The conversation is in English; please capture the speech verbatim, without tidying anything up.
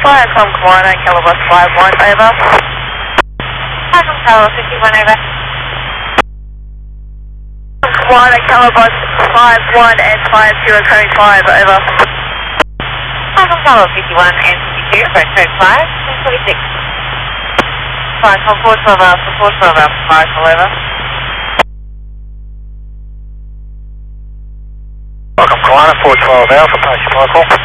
Fire from Kiwana, Calabus five one, over. Fire from Tower fifty-one, over. Kiwana, Calabus five one and five zero code five, over. Fire from Tower fifty-one and fifty-two, approach code five, ten forty-six. Fire from four twelve Alpha, four twelve Alpha, five, over. Welcome, Kiwana, four twelve Alpha, approach Michael.